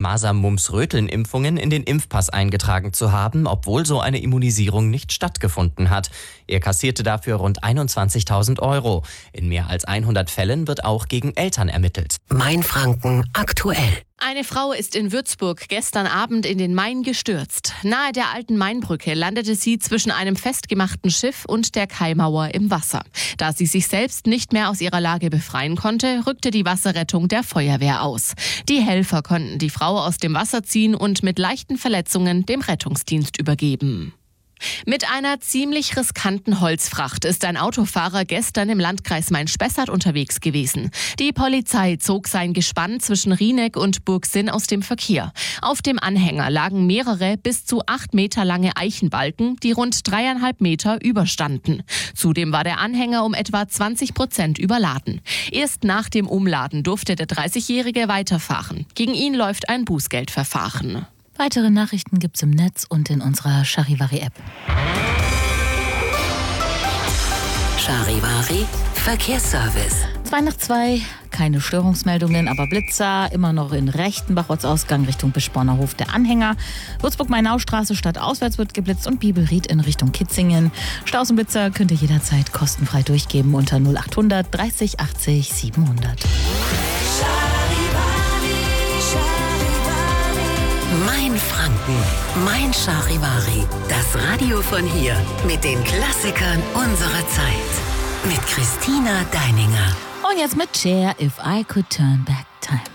Masern-Mumps-Röteln-Impfungen in den Impfpass eingetragen zu haben, obwohl so eine Immunisierung nicht stattgefunden hat. Er kassierte dafür rund 21.000 Euro. In mehr als 100 Fällen wird auch gegen Eltern ermittelt. Mainfranken aktuell. Eine Frau ist in Würzburg gestern Abend in den Main gestürzt. Nahe der alten Mainbrücke landete sie zwischen einem festgemachten Schiff und der Kaimauer im Wasser. Da sie sich selbst nicht mehr aus ihrer Lage befreien konnte, rückte die Wasserrettung der Feuerwehr aus. Die Helfer konnten die Frau aus dem Wasser ziehen und mit leichten Verletzungen dem Rettungsdienst übergeben. Mit einer ziemlich riskanten Holzfracht ist ein Autofahrer gestern im Landkreis Main-Spessart unterwegs gewesen. Die Polizei zog sein Gespann zwischen Rieneck und Burgsinn aus dem Verkehr. Auf dem Anhänger lagen mehrere bis zu 8 Meter lange Eichenbalken, die rund 3,5 Meter überstanden. Zudem war der Anhänger um etwa 20% überladen. Erst nach dem Umladen durfte der 30-Jährige weiterfahren. Gegen ihn läuft ein Bußgeldverfahren. Weitere Nachrichten gibt's im Netz und in unserer Charivari-App. Charivari Verkehrsservice. 2:02, keine Störungsmeldungen, aber Blitzer, immer noch in Rechtenbach, Ortsausgang Richtung Bischborner Hof der Anhänger. Würzburg-Mainau-Straße stadtauswärts wird geblitzt und Bibelried in Richtung Kitzingen. Staus und Blitzer könnt ihr jederzeit kostenfrei durchgeben unter 0800 30 80 700. Mainfranken, Mein Charivari. Das Radio von hier mit den Klassikern unserer Zeit. Mit Christina Deininger. Und jetzt mit Cher, If I Could Turn Back Time.